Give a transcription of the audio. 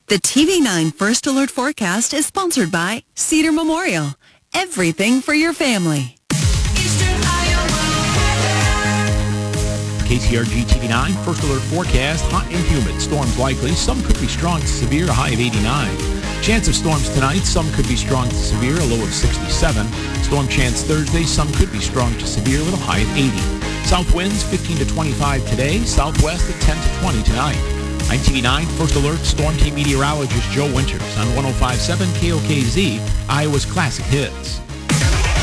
The TV9 First Alert forecast is sponsored by Cedar Memorial. Everything for your family. Eastern Iowa weather. KCRG TV9 First Alert forecast. Hot and humid. Storms likely. Some could be strong to severe. A high of 89. Chance of storms tonight. Some could be strong to severe. A low of 67. Storm chance Thursday. Some could be strong to severe with a high of 80. South winds 15 to 25 today. Southwest at 10 to 20 tonight. I'm TV9 First Alert Storm Team meteorologist Joe Winters on 105.7 KOKZ, Iowa's Classic Hits.